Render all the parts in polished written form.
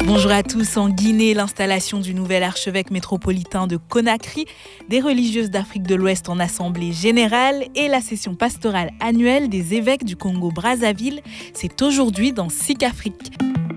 Bonjour à tous. En Guinée, l'installation du nouvel archevêque métropolitain de Conakry, des religieuses d'Afrique de l'Ouest en assemblée générale et la session pastorale annuelle des évêques du Congo-Brazzaville, c'est aujourd'hui dans SIC Afrique.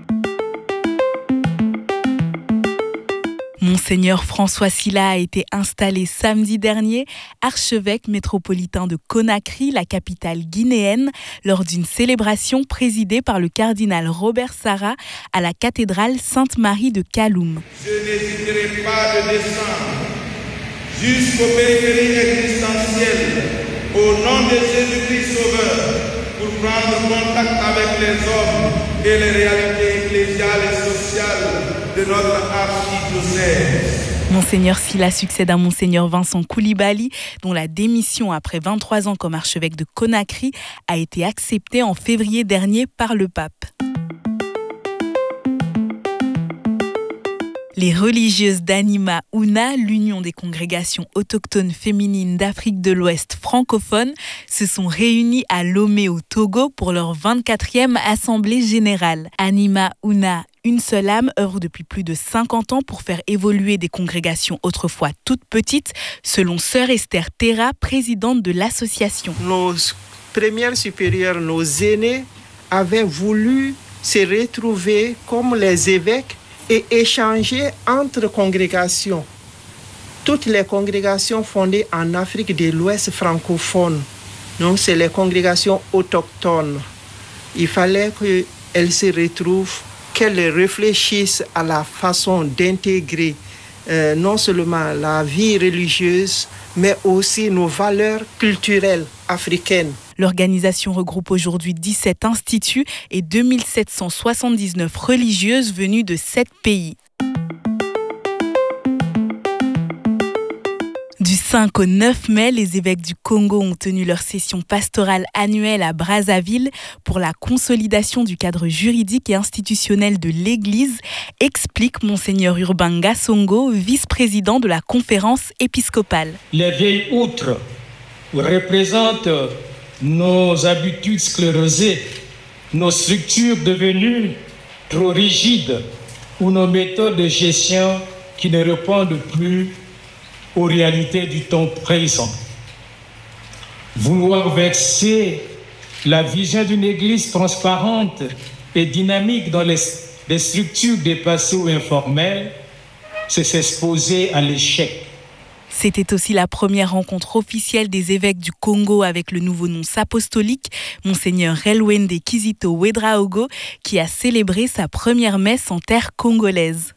Monseigneur François Sylla a été installé samedi dernier, archevêque métropolitain de Conakry, la capitale guinéenne, lors d'une célébration présidée par le cardinal Robert Sarah à la cathédrale Sainte-Marie de Kaloum. Je n'hésiterai pas de descendre jusqu'aux périphéries existentielles au nom de Jésus-Christ Sauveur pour prendre contact avec les hommes et les réalités ecclésiales et sociales de notre archidiocèse. Monseigneur Sylla succède à Monseigneur Vincent Koulibaly, dont la démission après 23 ans comme archevêque de Conakry a été acceptée en février dernier par le pape. Les religieuses d'Anima Ouna, l'Union des congrégations autochtones féminines d'Afrique de l'Ouest francophone, se sont réunies à Lomé au Togo pour leur 24e assemblée générale. Anima Ouna, une seule âme, œuvre depuis plus de 50 ans pour faire évoluer des congrégations autrefois toutes petites, selon sœur Esther Terra, présidente de l'association. Nos premières supérieures, nos aînés, avaient voulu se retrouver comme les évêques et échanger entre congrégations. Toutes les congrégations fondées en Afrique de l'Ouest francophone, donc c'est les congrégations autochtones. Il fallait qu'elles se retrouvent, qu'elles réfléchissent à la façon d'intégrer non seulement la vie religieuse, mais aussi nos valeurs culturelles africaines. L'organisation regroupe aujourd'hui 17 instituts et 2779 religieuses venues de 7 pays. Du 5 au 9 mai, les évêques du Congo ont tenu leur session pastorale annuelle à Brazzaville pour la consolidation du cadre juridique et institutionnel de l'Église, explique Monseigneur Urbain Gassongo, vice-président de la conférence épiscopale. Les vieilles outres représentent nos habitudes sclérosées, nos structures devenues trop rigides ou nos méthodes de gestion qui ne répondent plus aux réalités du temps présent. Vouloir verser la vision d'une église transparente et dynamique dans les structures dépassées ou informelles, c'est s'exposer à l'échec. C'était aussi la première rencontre officielle des évêques du Congo avec le nouveau nonce apostolique, Monseigneur Relwende Kizito Ouedraogo, qui a célébré sa première messe en terre congolaise.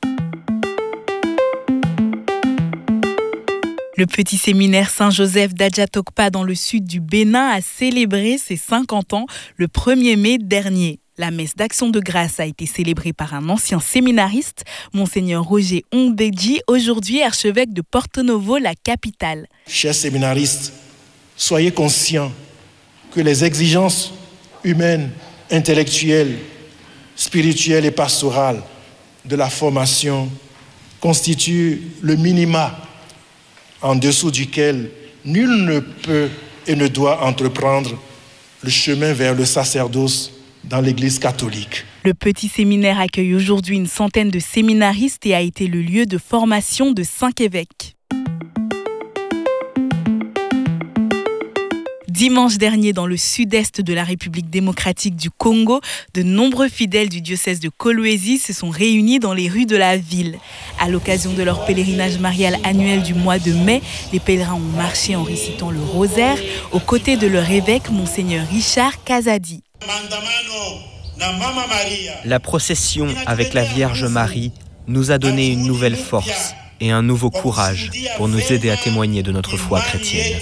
Le petit séminaire Saint-Joseph d'Adjatokpa dans le sud du Bénin a célébré ses 50 ans le 1er mai dernier. La messe d'action de grâce a été célébrée par un ancien séminariste, Monseigneur Roger Ongbedji, aujourd'hui archevêque de Porto Novo, la capitale. Chers séminaristes, soyez conscients que les exigences humaines, intellectuelles, spirituelles et pastorales de la formation constituent le minima en dessous duquel nul ne peut et ne doit entreprendre le chemin vers le sacerdoce dans l'Église catholique. Le petit séminaire accueille aujourd'hui une centaine de séminaristes et a été le lieu de formation de 5 évêques. Dimanche dernier, dans le sud-est de la République démocratique du Congo, de nombreux fidèles du diocèse de Kolwezi se sont réunis dans les rues de la ville. À l'occasion de leur pèlerinage marial annuel du mois de mai, les pèlerins ont marché en récitant le rosaire aux côtés de leur évêque, Monseigneur Richard Kazadi. La procession avec la Vierge Marie nous a donné une nouvelle force et un nouveau courage pour nous aider à témoigner de notre foi chrétienne.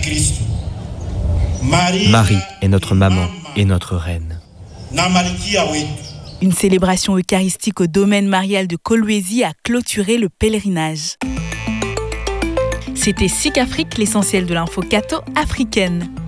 Marie est notre maman et notre reine. Une célébration eucharistique au domaine marial de Kolwezi a clôturé le pèlerinage. C'était SIC Afrique, l'essentiel de l'info catho africaine.